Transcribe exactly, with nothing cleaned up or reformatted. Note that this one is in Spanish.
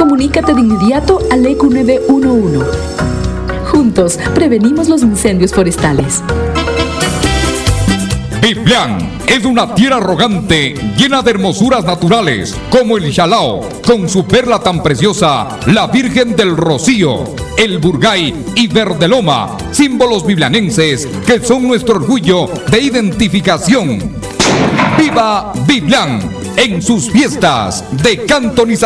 comunícate de inmediato al E Q nueve uno uno. Juntos, prevenimos los incendios forestales. Biblián es una tierra arrogante, llena de hermosuras naturales, como el Chalao, con su perla tan preciosa, la Virgen del Rocío, el Burgay y Verdeloma, símbolos biblianenses que son nuestro orgullo de identificación. ¡Viva Biblián! En sus fiestas de cantonización.